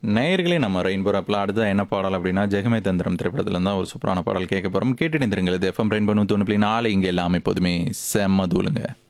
நேயர்களே நம்ம ரெயின்போ ஆப்ல அடுத்த என்ன பாடல் அப்படின்னா ஜெகமே தந்திரம் திரைப்படத்துல இருந்தா ஒரு சூப்பரான பாடல் கேட்க போறோம். கேட்டு நிந்திருங்கள். இது எஃப்எம் ரெயின்போ 101.4 இங்க எல்லாமே எப்போதுமே செம்ம தூளுங்க.